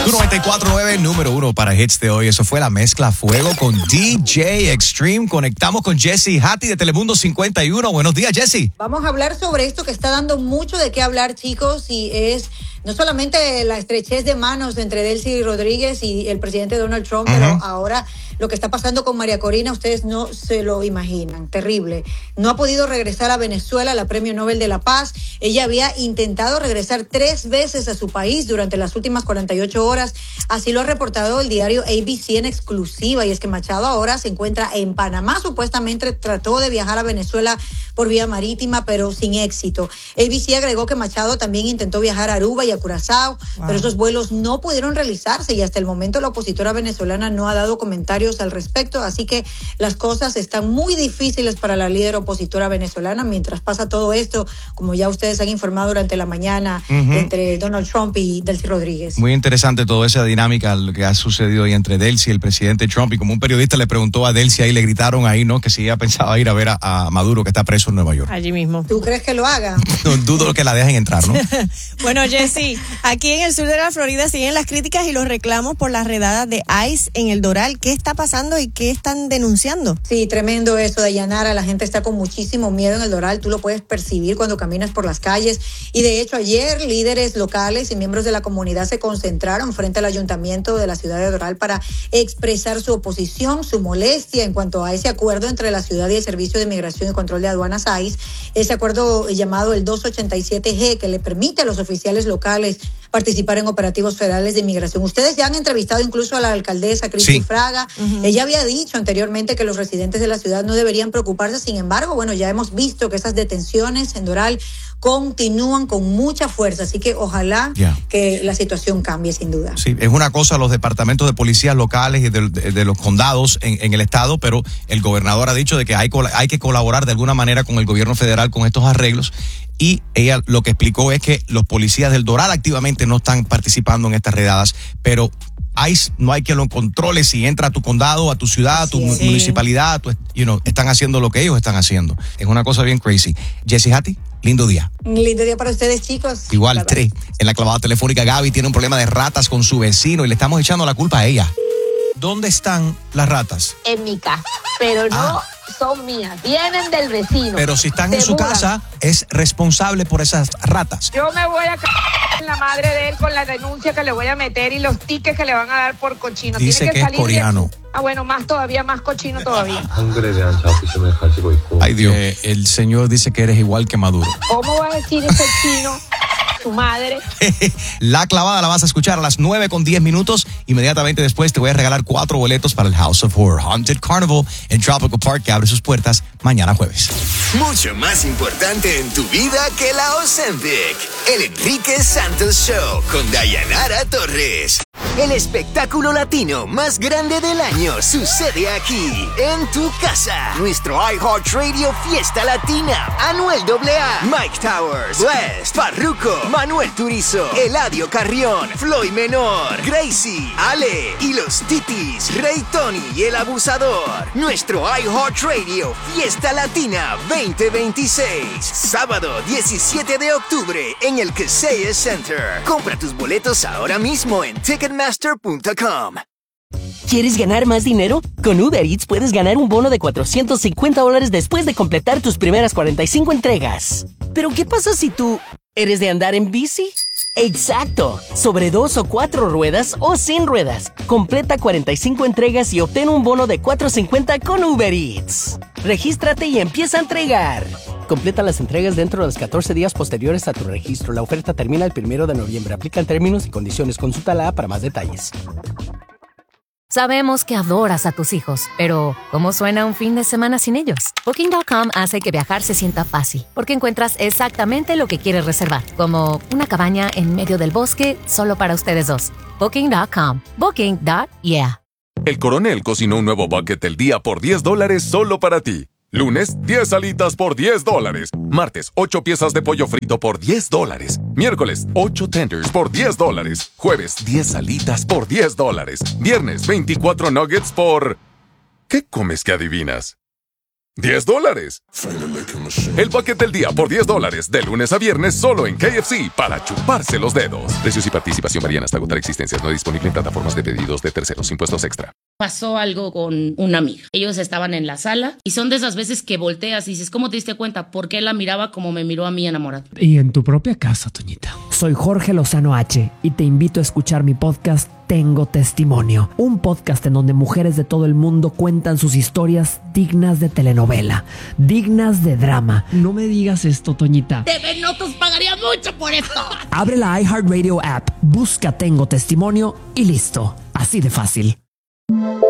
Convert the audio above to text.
Tu 94.9, número 1 para hits de hoy. Eso fue la mezcla Fuego con DJ Extreme. Conectamos con Jessy Hattie de Telemundo 51. Buenos días, Jessy. Vamos a hablar sobre esto que está dando mucho de qué hablar, chicos, y es no solamente la estrechez de manos entre Delcy Rodríguez y el presidente Donald Trump, pero ahora lo que está pasando con María Corina, ustedes no se lo imaginan, terrible. No ha podido regresar a Venezuela, la Premio Nobel de la Paz. Ella había intentado regresar 3 veces a su país durante las últimas 48 horas. Así lo ha reportado el diario ABC en exclusiva. Y es que Machado ahora se encuentra en Panamá. Supuestamente trató de viajar a Venezuela por vía marítima, pero sin éxito. ABC agregó que Machado también intentó viajar a Aruba y a Curazao, pero esos vuelos no pudieron realizarse y hasta el momento la opositora venezolana no ha dado comentarios al respecto, así que las cosas están muy difíciles para la líder opositora venezolana mientras pasa todo esto, como ya ustedes han informado durante la mañana, entre Donald Trump y Delcy Rodríguez. Muy interesante toda esa dinámica lo que ha sucedido ahí entre Delcy y el presidente Trump, y como un periodista le preguntó a Delcy ahí, le gritaron ahí, ¿no? Que si ella pensaba ir a ver a Maduro, que está preso en Nueva York. Allí mismo. ¿Tú crees que lo haga? No dudo que la dejen entrar, ¿no? Bueno, Jessy, aquí en el sur de la Florida siguen las críticas y los reclamos por las redadas de ICE en el Doral. ¿Qué está pasando y qué están denunciando? Sí, tremendo eso, Dayanara. La gente está con muchísimo miedo en el Doral. Tú lo puedes percibir cuando caminas por las calles. Y de hecho, ayer líderes locales y miembros de la comunidad se concentraron frente al ayuntamiento de la ciudad de Doral para expresar su oposición, su molestia en cuanto a ese acuerdo entre la ciudad y el Servicio de Migración y Control de Aduanas ICE. Ese acuerdo llamado el 287G, que le permite a los oficiales locales participar en operativos federales de inmigración. Ustedes ya han entrevistado incluso a la alcaldesa Cristi Fraga. Ella había dicho anteriormente que los residentes de la ciudad no deberían preocuparse. Sin embargo, bueno, ya hemos visto que esas detenciones en Doral continúan con mucha fuerza, así que ojalá que la situación cambie, sin duda. Sí, es una cosa los departamentos de policías locales y de los condados en el estado, pero el gobernador ha dicho de que hay que colaborar de alguna manera con el gobierno federal con estos arreglos, y ella lo que explicó es que los policías del Doral activamente no están participando en estas redadas, pero ICE no hay quien lo controle si entra a tu condado, a tu ciudad, a tu municipalidad, están haciendo lo que ellos están haciendo. Es una cosa bien crazy. Jessy Hattie, lindo día. Lindo día para ustedes, chicos. Igual, Tres. En la clavada telefónica, Gaby tiene un problema de ratas con su vecino y le estamos echando la culpa a ella. ¿Dónde están las ratas? En mi casa, pero no son mías, vienen del vecino. Pero si están en su casa, es responsable por esas ratas. Yo me voy a en la madre de él con la denuncia que le voy a meter y los tickets que le van a dar por cochino. Dice que es coreano. Bueno, más cochino todavía. Ay, Dios. El señor dice que eres igual que Maduro. ¿Cómo va a decir ese chino? Tu madre. La clavada la vas a escuchar a las 9:10. Inmediatamente después te voy a regalar 4 boletos para el House of Horror Haunted Carnival en Tropical Park, que abre sus puertas mañana jueves. Mucho más importante en tu vida que la Ozempic. El Enrique Santos Show con Dayanara Torres. El espectáculo latino más grande del año sucede aquí, en tu casa. Nuestro iHeartRadio Fiesta Latina. Anuel AA, Mike Towers, West, Farruko, Manuel Turizo, Eladio Carrión, Floyd Menor, Gracie, Ale y los Titis, Rey Tony y El Abusador. Nuestro iHeartRadio Fiesta Latina 2026. Sábado 17 de octubre en el Kaseya Center. Compra tus boletos ahora mismo en Ticketmaster.com. ¿Quieres ganar más dinero? Con Uber Eats puedes ganar un bono de $450 después de completar tus primeras 45 entregas. ¿Pero qué pasa si tú eres de andar en bici? ¡Exacto! Sobre 2 o 4 ruedas o sin ruedas. Completa 45 entregas y obtén un bono de $450 con Uber Eats. Regístrate y empieza a entregar. Completa las entregas dentro de los 14 días posteriores a tu registro. La oferta termina el 1 de noviembre. Aplican términos y condiciones. Consulta la app para más detalles. Sabemos que adoras a tus hijos, pero ¿cómo suena un fin de semana sin ellos? Booking.com hace que viajar se sienta fácil, porque encuentras exactamente lo que quieres reservar, como una cabaña en medio del bosque solo para ustedes dos. Booking.com. Booking.yeah. El Coronel cocinó un nuevo bucket del día por $10 solo para ti. Lunes, 10 alitas por $10. Martes, 8 piezas de pollo frito por $10. Miércoles, 8 tenders por $10. Jueves, 10 alitas por $10. Viernes, 24 nuggets por... ¿Qué comes que adivinas? $10. El bucket del día por $10, de lunes a viernes solo en KFC para chuparse los dedos. Precios y participación varían hasta agotar existencias. No disponible en plataformas de pedidos de terceros. Impuestos extra. Pasó algo con una amiga. Ellos estaban en la sala y son de esas veces que volteas y dices, ¿cómo te diste cuenta? Porque él la miraba como me miró a mí enamorado. Y en tu propia casa, Toñita. Soy Jorge Lozano H y te invito a escuchar mi podcast Tengo Testimonio, un podcast en donde mujeres de todo el mundo cuentan sus historias dignas de telenovela, dignas de drama. No me digas esto, Toñita. TV Notos pagaría mucho por esto. Abre la iHeartRadio app, busca Tengo Testimonio y listo. Así de fácil.